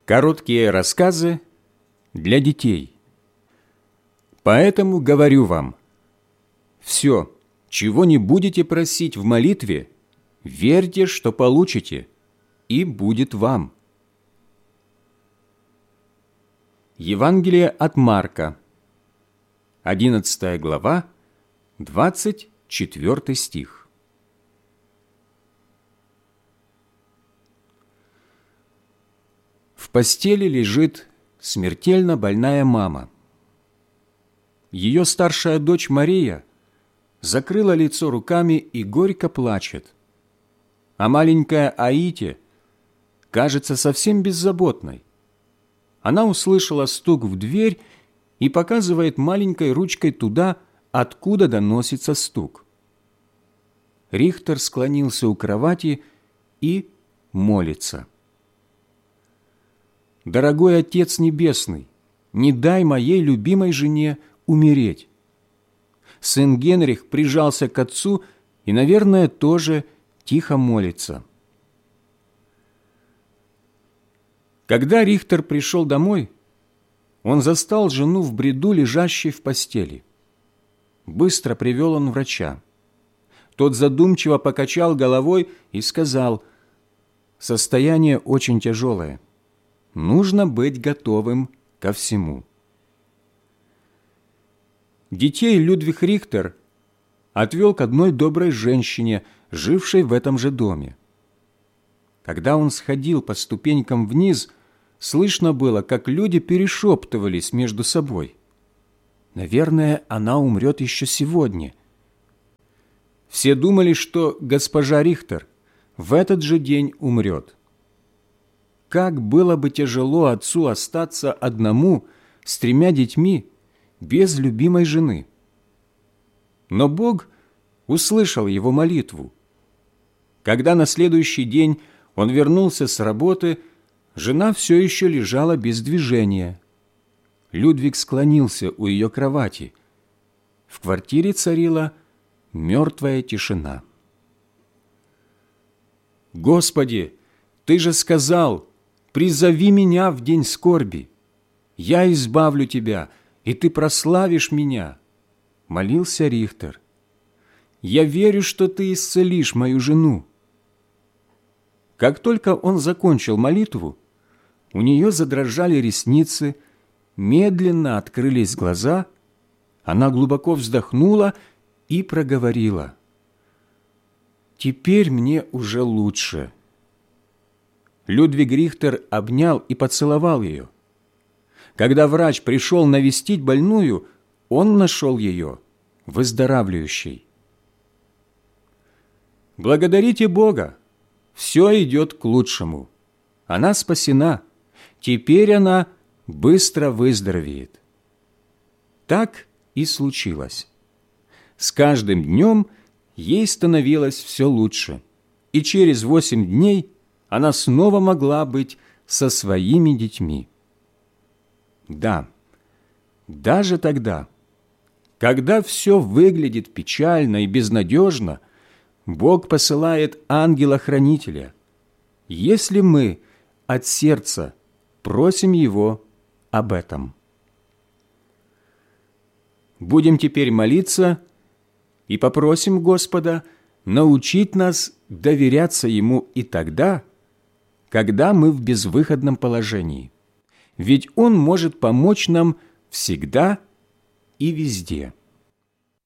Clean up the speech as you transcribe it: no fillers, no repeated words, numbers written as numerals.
Короткие рассказы для детей. Поэтому говорю вам, все, чего не будете просить в молитве, верьте, что получите, и будет вам. Евангелие от Марка, 11 глава, 24 стих. В постели лежит смертельно больная мама. Ее старшая дочь Мария закрыла лицо руками и горько плачет, а маленькая Аите кажется совсем беззаботной. Она услышала стук в дверь и показывает маленькой ручкой туда, откуда доносится стук. Рихтер склонился у кровати и молится. «Дорогой Отец Небесный, не дай моей любимой жене умереть». Сын Генрих прижался к отцу и, наверное, тоже тихо молится. Когда Рихтер пришел домой, он застал жену в бреду, лежащей в постели. Быстро привел он врача. Тот задумчиво покачал головой и сказал: «Состояние очень тяжелое. Нужно быть готовым ко всему». Детей Людвиг Рихтер отвел к одной доброй женщине, жившей в этом же доме. Когда он сходил по ступенькам вниз, слышно было, как люди перешептывались между собой. Наверное, она умрет еще сегодня. Все думали, что госпожа Рихтер в этот же день умрет. Как было бы тяжело отцу остаться одному с 3 детьми без любимой жены. Но Бог услышал его молитву. Когда на следующий день он вернулся с работы, жена все еще лежала без движения. Людвиг склонился у ее кровати. В квартире царила мертвая тишина. «Господи, Ты же сказал: призови меня в день скорби. Я избавлю тебя, и ты прославишь меня», — молился Рихтер. «Я верю, что ты исцелишь мою жену». Как только он закончил молитву, у нее задрожали ресницы, медленно открылись глаза, она глубоко вздохнула и проговорила: «Теперь мне уже лучше». Людвиг Рихтер обнял и поцеловал ее. Когда врач пришел навестить больную, он нашел ее выздоравливающей. Благодарите Бога, все идет к лучшему. Она спасена, теперь она быстро выздоровеет. Так и случилось. С каждым днем ей становилось все лучше, и через 8 дней она снова могла быть со своими детьми. Да, даже тогда, когда все выглядит печально и безнадежно, Бог посылает ангела-хранителя, если мы от сердца просим Его об этом. Будем теперь молиться и попросим Господа научить нас доверяться Ему и тогда, когда мы в безвыходном положении. Ведь Он может помочь нам всегда и везде.